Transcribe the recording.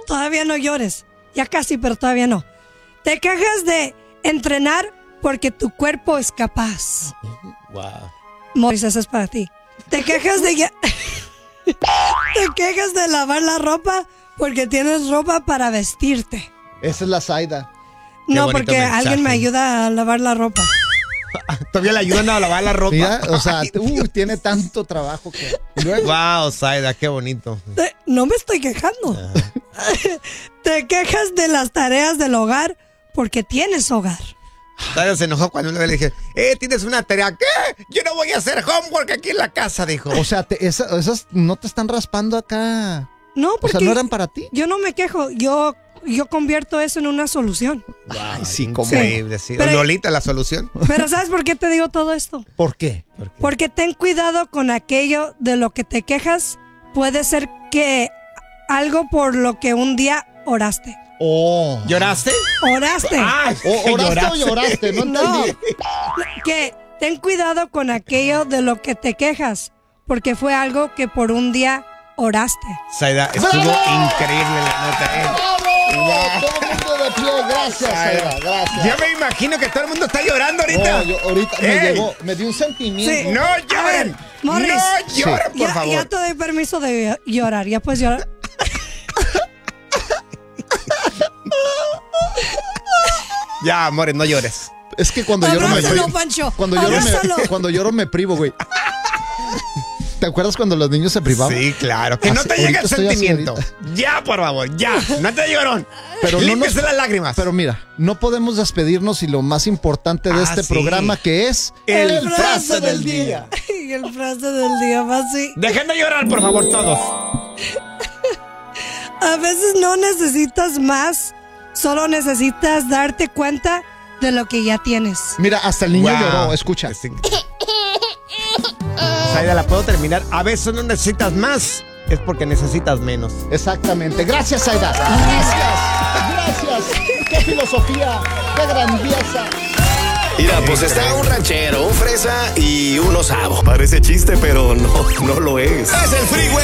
todavía no llores. Ya casi, pero todavía no. Te quejas de entrenar porque tu cuerpo es capaz. Wow. Morris, eso es para ti. Te quejas de te quejas de lavar la ropa porque tienes ropa para vestirte. Esa es la Zaida. No, bonito porque mensaje. alguien me ayuda a lavar la ropa. Todavía le ayudan a lavar la ropa. Mira, o sea, tiene tanto trabajo que... Luego, Wow, Zaida, qué bonito. No me estoy quejando. Te quejas de las tareas del hogar porque tienes hogar. Zaida se enojó cuando le dije, tienes una tarea. ¿Qué? Yo no voy a hacer homework aquí en la casa, dijo. o sea, esas no te están raspando acá. No, porque O sea, ¿no eran para ti? yo no me quejo. Yo convierto eso en una solución. Ay, sí, ¿cómo? increíble, sí. Pero- Lolita, la solución. Pero ¿sabes por qué te digo todo esto? ¿Por qué? Porque ten cuidado con aquello de lo que te quejas. Puede ser que algo por lo que un día oraste. Oh. ¿Lloraste? Oraste. Ay, ¿Oraste o lloraste? No No. entendí. Que ten cuidado con aquello de lo que te quejas. Porque fue algo que por un día oraste. Zaida, estuvo increíble la nota, ¡Bravo! Todo el mundo de pie. Gracias, Zaida. Gracias. Yo me imagino que todo el mundo está llorando ahorita. No, yo ahorita Ey. me dio un sentimiento. Sí. No A lloren. ver, Morris. No lloren, por favor. Ya te doy permiso de llorar. Ya puedes llorar. Ya, amores, no llores. Es que cuando lloro me Abrázalo, privo. Pancho. Cuando Abrázalo. lloro me privo, güey. ¿Te acuerdas cuando los niños se privaban? Sí, claro. Que no Así- te llegue el ahorita estoy así sentimiento. ahorita. Ya, por favor, ya. No te llorón. Pero no Límpiese nos- las lágrimas. Pero mira, no podemos despedirnos y lo más importante de este sí. programa que es El frase del día. Y el frase del día va así. Dejen de llorar, por favor, todos. A veces no necesitas más. Solo necesitas darte cuenta de lo que ya tienes. Mira, hasta el niño Wow. lloró, escucha. Zaida, ¿la puedo terminar? A veces no necesitas más, es porque necesitas menos. Exactamente. Gracias, Zaida. Gracias. Qué filosofía, qué grandiosa. Mira, pues está un ranchero, un fresa y un osavo. Parece chiste, pero no lo es. Es el Freeway.